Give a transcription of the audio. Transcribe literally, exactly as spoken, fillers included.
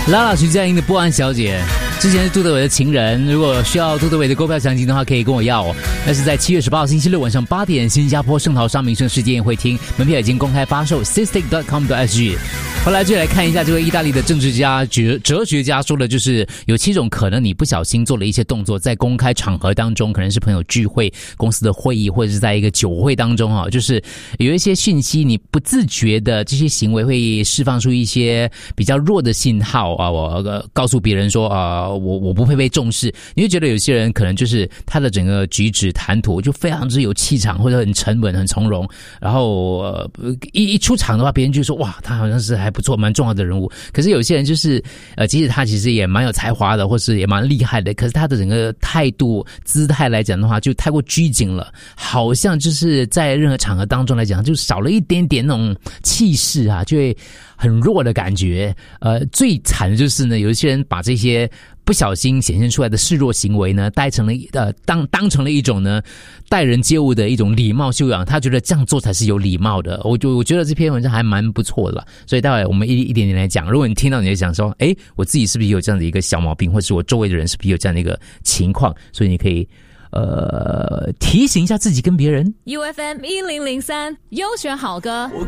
拉拉徐佳莹的不安小姐，之前是杜德伟的情人。如果需要杜德伟的购票详情的话，可以跟我要哦。那是在七月十八号星期六晚上八点，新加坡圣淘沙名胜世界宴会厅，门票已经公开发售 ，sistik dot com dot s g。后来就来看一下这位意大利的政治家、哲哲学家说的，就是有七种可能你不小心做了一些动作，在公开场合当中，可能是朋友聚会、公司的会议，或者是在一个酒会当中哈，就是有一些讯息你不自觉的这些行为会释放出一些比较弱的信号啊，我、呃、告诉别人说啊、呃，我我不配被重视。你会觉得有些人可能就是他的整个举止谈吐就非常之有气场，或者很沉稳、很从容，然后、呃、一一出场的话，别人就说哇，他好像是还不错、蛮重要的人物。可是有些人就是呃，即使他其实也蛮有才华的，或是也蛮厉害的，可是他的整个态度、姿态来讲的话，就太过拘谨了，好像就是在任何场合当中来讲，就少了一点点那种气势啊，就会很弱的感觉。呃，最惨的就是呢，有一些人把这些不小心显现出来的示弱行为呢，带成了呃当当成了一种呢待人接物的一种礼貌修养，他觉得这样做才是有礼貌的。我就我觉得这篇文章还蛮不错的啦，所以待会我们一一点点来讲。如果你听到你就想说，诶，我自己是不是有这样的一个小毛病，或是我周围的人是不是有这样的一个情况，所以你可以呃提醒一下自己跟别人。 U F M 一零零三优选好歌。